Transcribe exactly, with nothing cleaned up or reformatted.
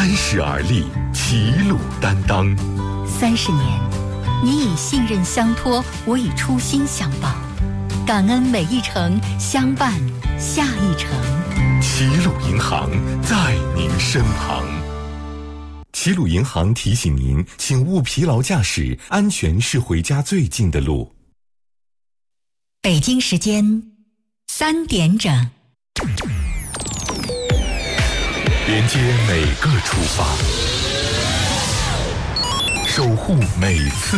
时而立，齐鲁担当。 三十年，你以信任相托，我以初心相报，感恩每一程，相伴下一程。 齐鲁银行在您身旁。齐鲁银行提醒您，请勿疲劳驾驶，安全是回家最近的路。 北京时间三点整， 连接每个出发，守护每次